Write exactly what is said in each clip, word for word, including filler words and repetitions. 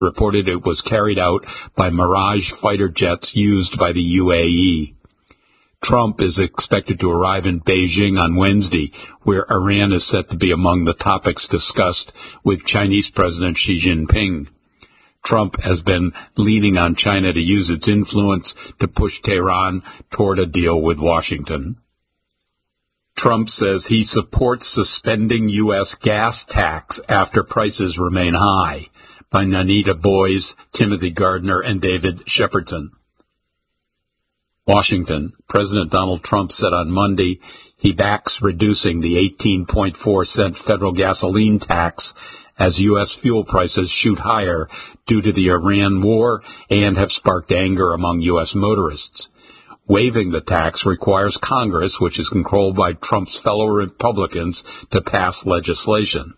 reported it was carried out by Mirage fighter jets used by the U A E. Trump is expected to arrive in Beijing on Wednesday, where Iran is set to be among the topics discussed with Chinese President Xi Jinping. Trump has been leaning on China to use its influence to push Tehran toward a deal with Washington. Trump says he supports suspending U S gas tax after prices remain high, by Nanita Boys, Timothy Gardner, and David Shepardson. Washington. President Donald Trump said on Monday he backs reducing the eighteen point four cent federal gasoline tax as U S fuel prices shoot higher due to the Iran war and have sparked anger among U S motorists. Waiving the tax requires Congress, which is controlled by Trump's fellow Republicans, to pass legislation.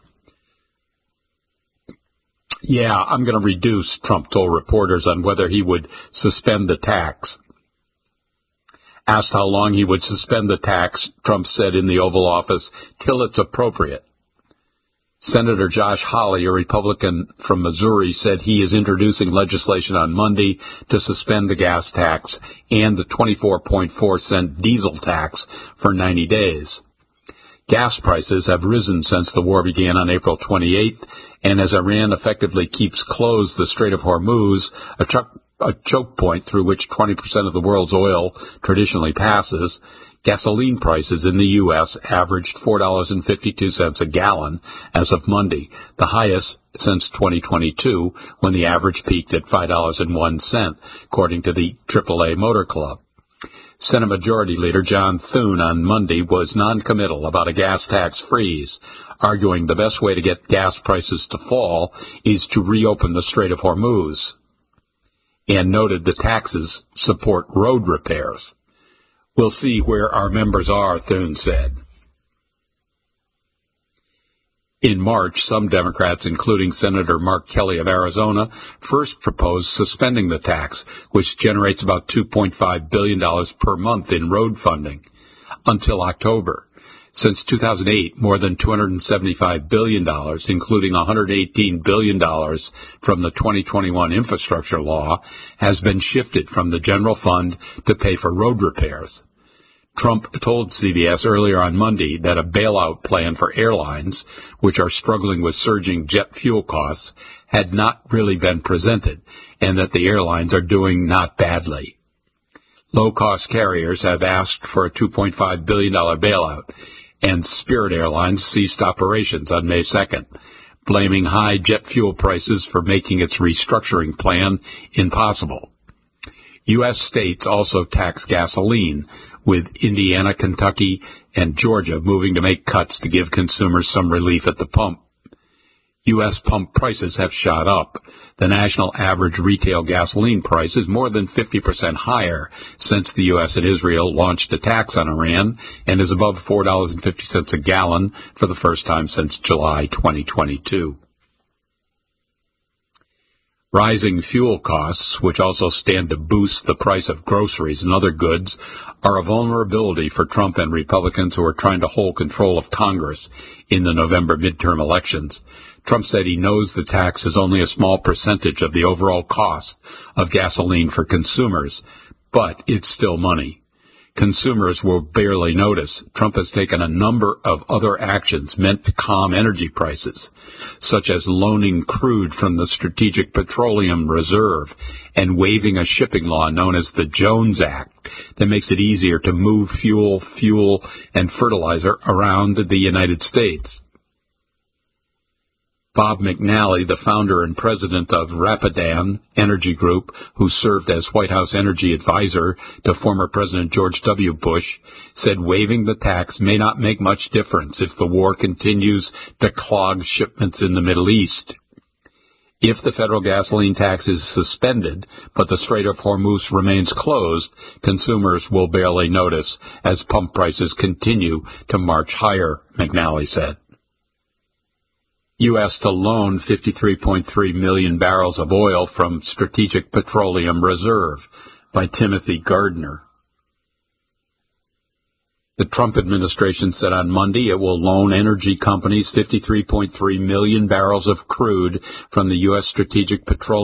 Yeah, I'm going to reduce, Trump told reporters on whether he would suspend the tax. Asked how long he would suspend the tax, Trump said in the Oval Office, till it's appropriate. Senator Josh Hawley, a Republican from Missouri, said he is introducing legislation on Monday to suspend the gas tax and the twenty-four point four cent diesel tax for ninety days. Gas prices have risen since the war began on April twenty-eighth, and as Iran effectively keeps closed the Strait of Hormuz, a, cho- a choke point through which twenty percent of the world's oil traditionally passes, gasoline prices in the U S averaged four dollars and fifty-two cents a gallon as of Monday, the highest since twenty twenty-two, when the average peaked at five dollars and one cent, according to the triple A Motor Club. Senate Majority Leader John Thune on Monday was noncommittal about a gas tax freeze, arguing the best way to get gas prices to fall is to reopen the Strait of Hormuz, and noted the taxes support road repairs. We'll see where our members are, Thune said. In March, some Democrats, including Senator Mark Kelly of Arizona, first proposed suspending the tax, which generates about two point five billion dollars per month in road funding, until October. Since two thousand eight, more than two hundred seventy-five billion dollars, including one hundred eighteen billion dollars from the twenty twenty-one infrastructure law, has been shifted from the general fund to pay for road repairs. Trump told C B S earlier on Monday that a bailout plan for airlines, which are struggling with surging jet fuel costs, had not really been presented, and that the airlines are doing not badly. Low-cost carriers have asked for a two point five billion dollars bailout, and Spirit Airlines ceased operations on May second, blaming high jet fuel prices for making its restructuring plan impossible. U S states also tax gasoline, with Indiana, Kentucky, and Georgia moving to make cuts to give consumers some relief at the pump. U S pump prices have shot up. The national average retail gasoline price is more than fifty percent higher since the U S and Israel launched a tax on Iran, and is above four dollars and fifty cents a gallon for the first time since July twenty twenty-two. Rising fuel costs, which also stand to boost the price of groceries and other goods, are a vulnerability for Trump and Republicans who are trying to hold control of Congress in the November midterm elections. Trump said he knows the tax is only a small percentage of the overall cost of gasoline for consumers, but it's still money. Consumers will barely notice. Trump has taken a number of other actions meant to calm energy prices, such as loaning crude from the Strategic Petroleum Reserve and waiving a shipping law known as the Jones Act that makes it easier to move fuel, fuel, and fertilizer around the United States. Bob McNally, the founder and president of Rapidan Energy Group, who served as White House energy advisor to former President George W. Bush, said waiving the tax may not make much difference if the war continues to clog shipments in the Middle East. If the federal gasoline tax is suspended, but the Strait of Hormuz remains closed, consumers will barely notice as pump prices continue to march higher, McNally said. U S to loan fifty-three point three million barrels of oil from Strategic Petroleum Reserve, by Timothy Gardner. The Trump administration said on Monday it will loan energy companies fifty-three point three million barrels of crude from the U S. Strategic Petroleum